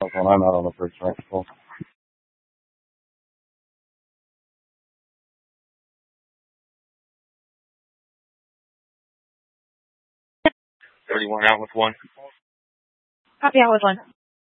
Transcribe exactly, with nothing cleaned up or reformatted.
when I'm out on the first rifle. thirty-one out with one. Copy out with one.